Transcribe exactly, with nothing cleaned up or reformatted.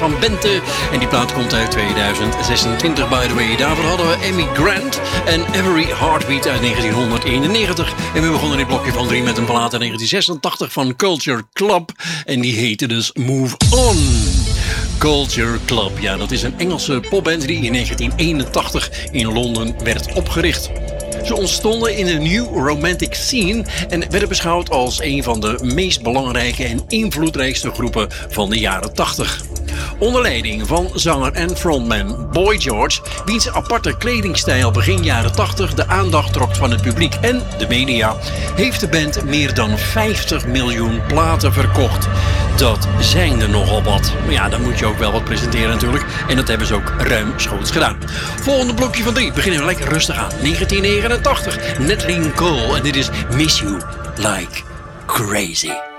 van Bente. En die plaat komt uit tweeduizend zesentwintig, by the way. Daarvoor hadden we Amy Grant en Every Heartbeat uit negentienhonderdeenennegentig. En we begonnen dit blokje van drie met een plaat uit negentien zesentachtig van Culture Club. En die heette dus Move On. Culture Club, ja, dat is een Engelse popband die in negentien eenentachtig in Londen werd opgericht. Ze ontstonden in een new romantic scene en werden beschouwd als een van de meest belangrijke en invloedrijkste groepen van de jaren tachtig. Onder leiding van zanger en frontman Boy George, wiens aparte kledingstijl begin jaren tachtig de aandacht trok van het publiek en de media, heeft de band meer dan vijftig miljoen platen verkocht. Dat zijn er nogal wat. Maar ja, dan moet je ook wel wat presenteren natuurlijk. En dat hebben ze ook ruimschoots gedaan. Volgende blokje van drie beginnen we lekker rustig aan. negentien negenentachtig, Nat King Cole en dit is Miss You Like Crazy.